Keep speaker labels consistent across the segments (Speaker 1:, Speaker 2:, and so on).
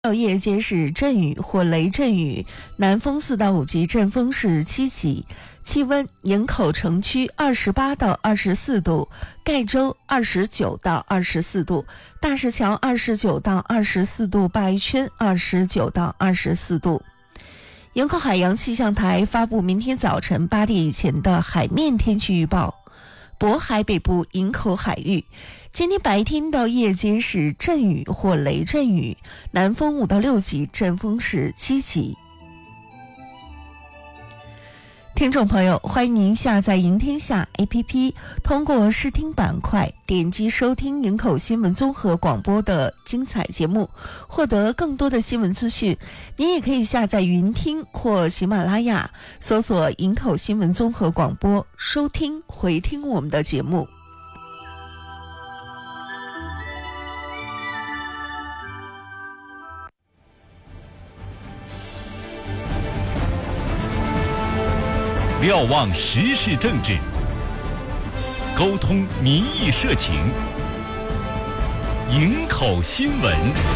Speaker 1: 夜间是阵雨或雷阵雨，南风4到5级，阵风是7级。气温：营口城区28到24度，盖州29到24度，大石桥29到24度，鲅鱼圈29到24度。营口海洋气象台发布明天早晨8点以前的海面天气预报。渤海北部营口海域，今天白天到夜间是阵雨或雷阵雨，南风5到6级，阵风是7级。听众朋友，欢迎您下载营天下 APP， 通过视听板块点击收听营口新闻综合广播的精彩节目，获得更多的新闻资讯。您也可以下载云听或喜马拉雅，搜索营口新闻综合广播，收听回听我们的节目。
Speaker 2: 瞭望时事政治，沟通民意社情，营口新闻。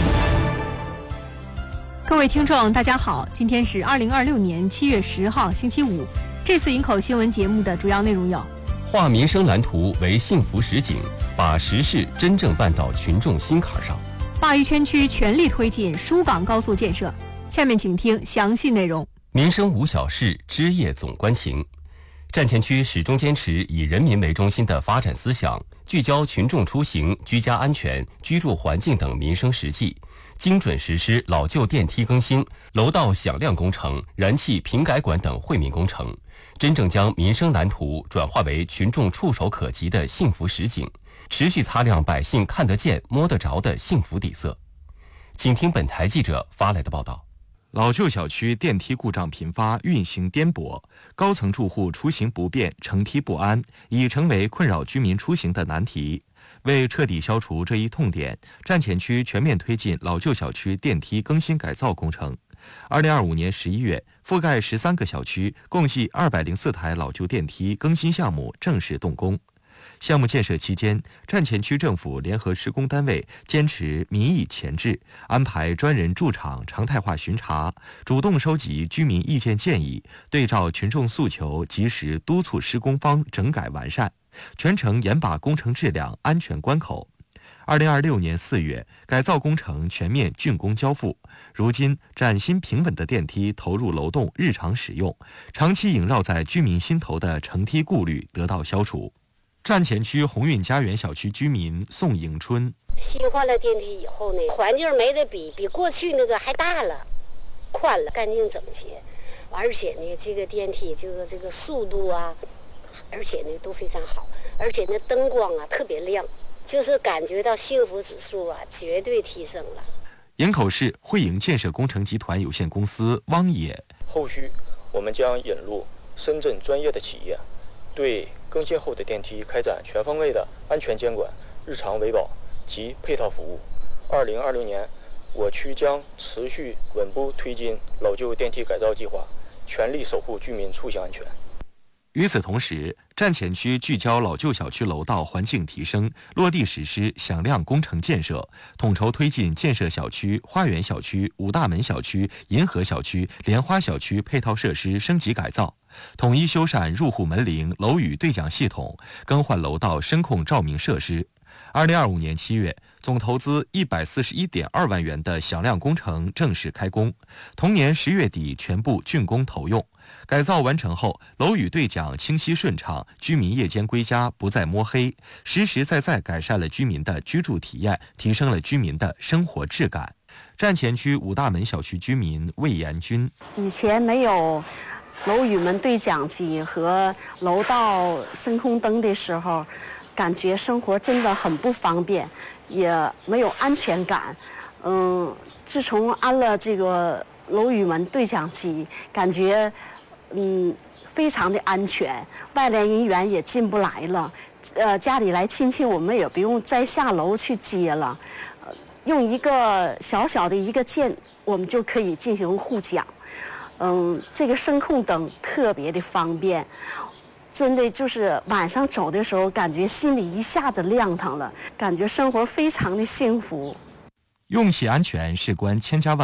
Speaker 3: 各位听众大家好，今天是2026年7月10号星期五。这次营口新闻节目的主要内容有：
Speaker 4: 化民生蓝图为幸福实景，把实事真正办到群众心坎上。
Speaker 3: 鲅鱼圈区全力推进疏港高速建设。下面请听详细内容。
Speaker 4: 民生无小事，枝叶总关情。站前区始终坚持以人民为中心的发展思想，聚焦群众出行、居家安全、居住环境等民生实际，精准实施老旧电梯更新、楼道响亮工程、燃气平改管等惠民工程，真正将民生蓝图转化为群众触手可及的幸福实景，持续擦亮百姓看得见、摸得着的幸福底色。请听本台记者发来的报道。
Speaker 5: 老旧小区电梯故障频发，运行颠簸，高层住户出行不便，乘梯不安，已成为困扰居民出行的难题。为彻底消除这一痛点，站前区全面推进老旧小区电梯更新改造工程。2025年11月，覆盖13个小区，共计204台老旧电梯更新项目正式动工。项目建设期间，站前区政府联合施工单位坚持民意前置，安排专人驻场常态化巡查，主动收集居民意见建议，对照群众诉求，及时督促施工方整改完善，全程严把工程质量安全关口。2026年4月，改造工程全面竣工交付。如今，崭新平稳的电梯投入楼栋日常使用，长期萦绕在居民心头的乘梯顾虑得到消除。站前区鸿运家园小区居民宋迎春：
Speaker 6: 新换了电梯以后呢，环境没得比过去那个还大了，宽了，干净整洁，而且呢，这个电梯就是这个速度啊，而且呢都非常好，而且那灯光啊特别亮，就是感觉到幸福指数啊绝对提升了。
Speaker 5: 营口市汇盈建设工程集团有限公司汪野：
Speaker 7: 后续我们将引入深圳专业的企业，对更新后的电梯开展全方位的安全监管、日常维保及配套服务。2026年，我区将持续稳步推进老旧电梯改造计划，全力守护居民出行安全。
Speaker 5: 与此同时，站前区聚焦老旧小区楼道环境提升，落地实施响亮工程建设，统筹推进建设小区、花园小区、五大门小区、银河小区、莲花小区配套设施升级改造，统一修缮入户门铃、楼宇对讲系统，更换楼道声控照明设施。2025年7月，总投资141.2万元的响亮工程正式开工，同年10月底全部竣工投用。改造完成后，楼宇对讲清晰顺畅，居民夜间归家不再摸黑，实实在在改善了居民的居住体验，提升了居民的生活质感。站前区五大门小区居民魏延军：
Speaker 8: 以前没有楼宇门对讲机和楼道声控灯的时候，感觉生活真的很不方便，也没有安全感。自从安了这个楼宇门对讲机，感觉非常的安全，外来人员也进不来了。家里来亲戚，我们也不用再下楼去接了，用一个小小的一个键，我们就可以进行互讲。这个声控灯特别的方便，真的就是晚上走的时候，感觉心里一下子亮堂了，感觉生活非常的幸福。
Speaker 5: 用气安全事关千家万